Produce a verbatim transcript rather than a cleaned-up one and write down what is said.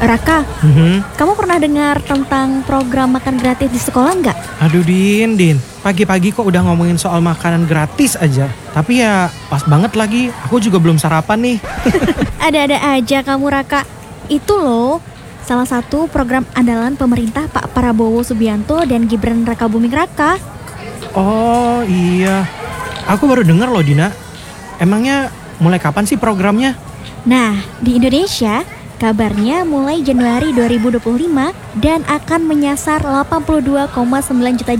Raka, Mhm. kamu pernah dengar tentang program makan gratis di sekolah nggak? Aduh Din, Din, pagi-pagi kok udah ngomongin soal makanan gratis aja. Tapi ya pas banget lagi, aku juga belum sarapan nih. Ada-ada aja kamu Raka. Itu loh, salah satu program andalan pemerintah Pak Prabowo Subianto dan Gibran Rakabuming Raka. Oh iya, aku baru dengar loh Dina. Emangnya mulai kapan sih programnya? Nah, di Indonesia, kabarnya mulai Januari dua ribu dua puluh lima dan akan menyasar delapan puluh dua koma sembilan juta